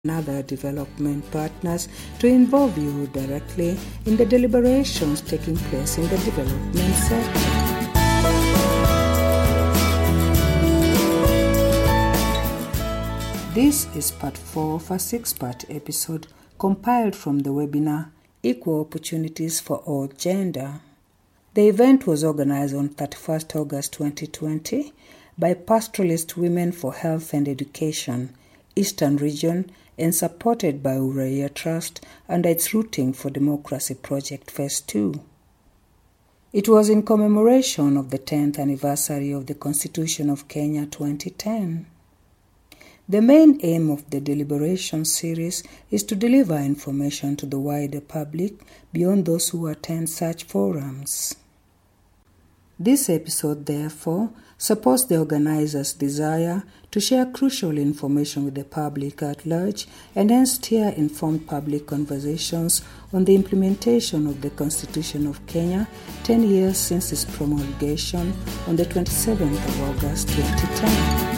and other development partners to involve you directly in the deliberations taking place in the development sector. This is part 4 of a 6-part episode compiled from the webinar Equal Opportunities for All Gender. The event was organized on 31st August 2020 by Pastoralist Women for Health and Education, Eastern Region, and supported by Uraia Trust under its Rooting for Democracy Project Phase 2. It was in commemoration of the 10th anniversary of the Constitution of Kenya 2010. The main aim of the deliberation series is to deliver information to the wider public beyond those who attend such forums. This episode, therefore, supports the organizers' desire to share crucial information with the public at large and hence steer informed public conversations on the implementation of the Constitution of Kenya 10 years since its promulgation on the 27th of August 2010.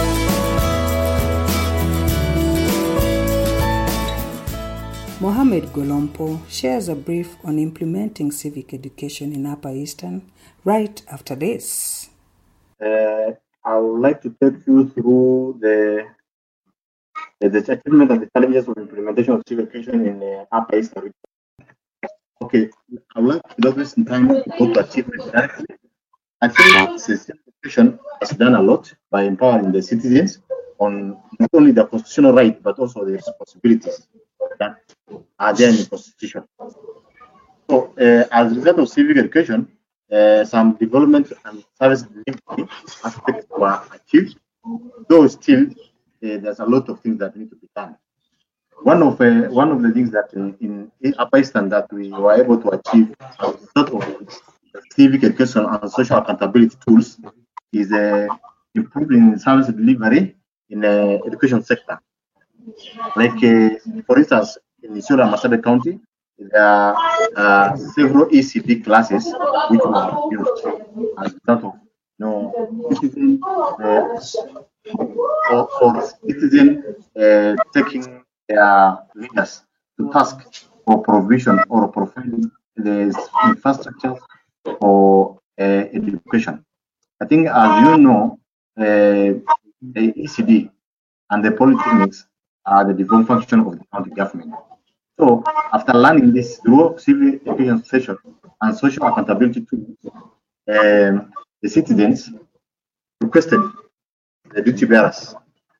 Mohamed Golompo shares a brief on implementing civic education in Upper Eastern right after this. I would like to take you through the achievement and the challenges of implementation of civic education in Upper Eastern region. Okay, I would like to not waste time to go to achievement directly. I think civic education has done a lot by empowering the citizens on not only their constitutional right but also the responsibilities that are there in the Constitution. So, as a result of civic education, some development and service delivery aspects were achieved, though still there's a lot of things that need to be done. One of the things that in Upper Eastern that we were able to achieve as a result of civic education and social accountability tools is improving service delivery in the education sector. Like, for instance, in Isiolo and Marsabit County, there are several ECD classes which were used as part of citizen taking their leaders to task for provision or providing the infrastructure for education. I think, as you know, the ECD and the polytechnics are the devolved function of the county government. So, after learning this through civil education session and social accountability tools, the citizens requested the duty bearers.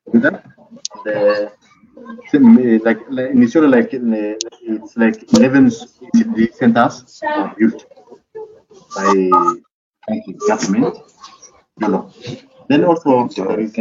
Initially, it's like 11 ECD centers are built by county government. Then also there is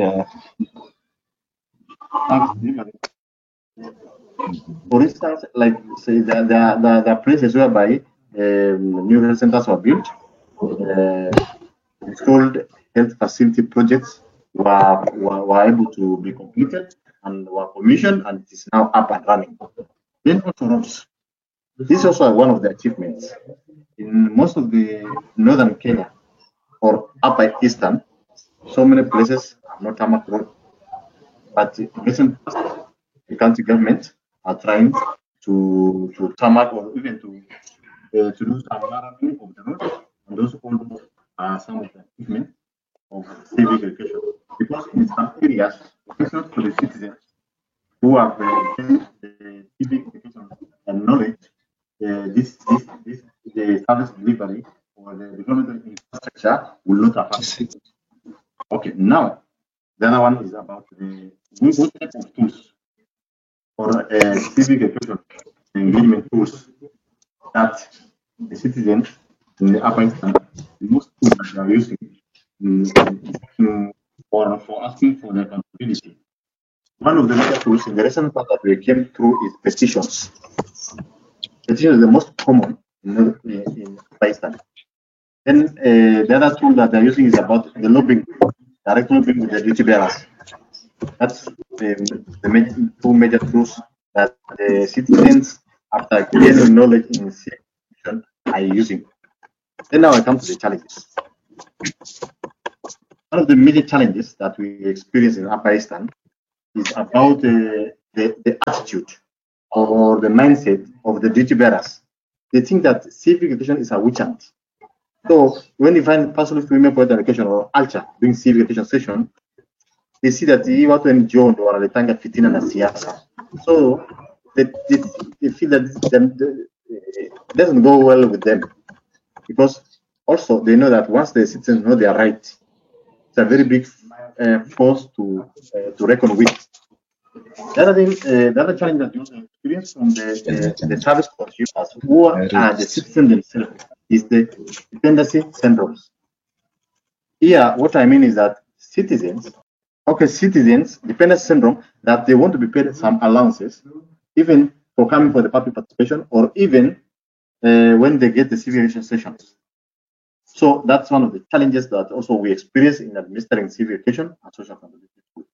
for instance, like say there are places whereby new health centers were built, installed health facility projects were able to be completed and were commissioned, and it is now up and running. Then also roads. This is also one of the achievements in most of the northern Kenya or Upper Eastern. So many places are not tarmac road, but in recent past, the county government are trying to tarmac or even to do some narrowing of the road, and those all are some of the achievements of civic education. Because in some areas, it's not for the citizens who have the civic education and knowledge, the service delivery or the development of infrastructure will not affect. Okay, now the other one is about what type of tools for civic education engagement tools that the citizens in the Upper Eastern, the most tools that they are using for asking for their accountability. One of the major tools in the recent part that we came through is petitions. Petitions is the most common in Upper Eastern. Then the other tool that they're using is about the lobbying, direct lobbying with the duty bearers. That's the two major tools that the citizens, after gaining knowledge in civic education, are using. Then now I come to the challenges. One of the major challenges that we experience in Upper Eastern is about the attitude or the mindset of the duty bearers. They think that civic education is a witch hunt. So when you find personal women for education or ALCHA doing civic education session, they see that watu NGO ndo wanaletanga fitina na siasa. So they feel that it doesn't go well with them, because also they know that once the citizens know their rights, it's a very big force to reckon with. The other challenge that you also experience from the service consumers who are the citizens themselves is the dependency syndromes. Here, what I mean is that citizens, dependency syndrome, that they want to be paid some allowances, even for coming for the public participation, or even when they get the civic education sessions. So that's one of the challenges that also we experience in administering civic education and social accountability.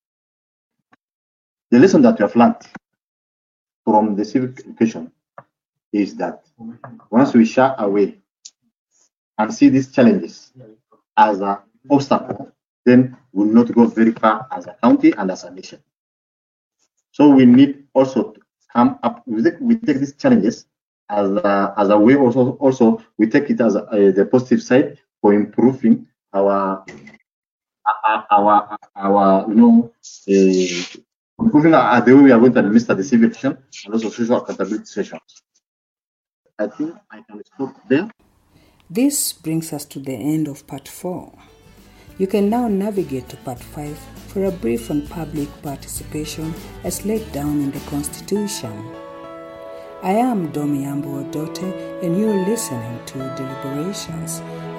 The lesson that we have learned from the civic education is that once we shy away and see these challenges as an obstacle, then we'll not go very far as a county and as a nation. So we need also to come up with it. We take these challenges as a way. Also we take it as the positive side for improving our improving the way we are going to administer the civic education and also social accountability sessions. I think I can stop there. This brings us to the end of part 4. You can now navigate to part 5 for a brief on public participation as laid down in the Constitution. I am Domi Ambo Odote and you're listening to Deliberations,